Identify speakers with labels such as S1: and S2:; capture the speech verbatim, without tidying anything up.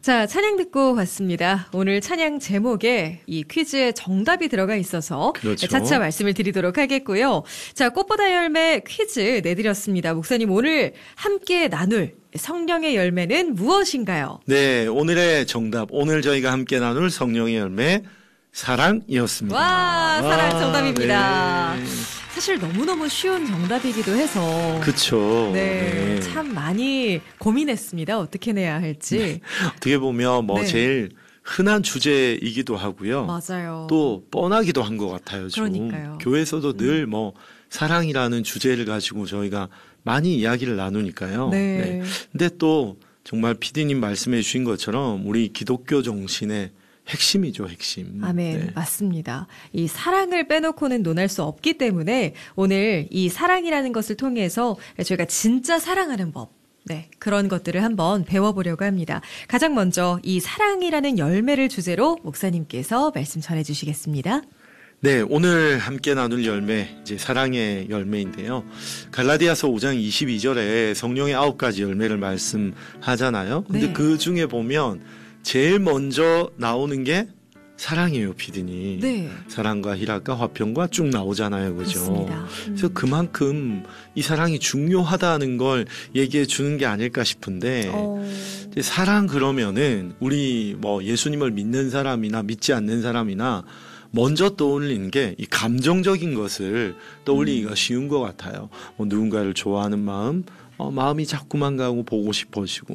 S1: 자, 찬양 듣고 왔습니다. 오늘 찬양 제목에 이 퀴즈에 정답이 들어가 있어서
S2: 그렇죠.
S1: 차차 말씀을 드리도록 하겠고요. 자, 꽃보다 열매 퀴즈 내드렸습니다. 목사님, 오늘 함께 나눌 성령의 열매는 무엇인가요?
S2: 네, 오늘의 정답, 오늘 저희가 함께 나눌 성령의 열매 사랑이었습니다.
S1: 와, 사랑 정답입니다.
S2: 네.
S1: 사실 너무너무 쉬운 정답이기도 해서
S2: 그쵸.
S1: 네,
S2: 네.
S1: 참 많이 고민했습니다. 어떻게 내야 할지.
S2: 네. 어떻게 보면 뭐
S1: 네.
S2: 제일 흔한 주제이기도 하고요.
S1: 맞아요.
S2: 또 뻔하기도 한 것 같아요. 좀.
S1: 그러니까요.
S2: 교회에서도
S1: 음.
S2: 늘 뭐 사랑이라는 주제를 가지고 저희가 많이 이야기를 나누니까요.
S1: 네.
S2: 네. 근데 또 정말 피디님 말씀해 주신 것처럼 우리 기독교 정신의 핵심이죠, 핵심.
S1: 아멘.
S2: 네.
S1: 맞습니다. 이 사랑을 빼놓고는 논할 수 없기 때문에 오늘 이 사랑이라는 것을 통해서 저희가 진짜 사랑하는 법, 네, 그런 것들을 한번 배워보려고 합니다. 가장 먼저 이 사랑이라는 열매를 주제로 목사님께서 말씀 전해주시겠습니다.
S2: 네, 오늘 함께 나눌 열매, 이제 사랑의 열매인데요. 갈라디아서 오 장 이십이 절에 성령의 아홉 가지 열매를 말씀하잖아요. 근데
S1: 네.
S2: 그 중에 보면 제일 먼저 나오는 게 사랑이에요, 피디님.
S1: 네.
S2: 사랑과 희락과 화평과 쭉 나오잖아요, 그죠?
S1: 그렇습니다. 음.
S2: 그래서 그만큼 이 사랑이 중요하다는 걸 얘기해 주는 게 아닐까 싶은데,
S1: 어...
S2: 이제 사랑 그러면은 우리 뭐 예수님을 믿는 사람이나 믿지 않는 사람이나 먼저 떠올리는 게 이 감정적인 것을 떠올리기가 쉬운 것 같아요. 뭐 누군가를 좋아하는 마음, 어, 마음이 자꾸만 가고 보고 싶어지고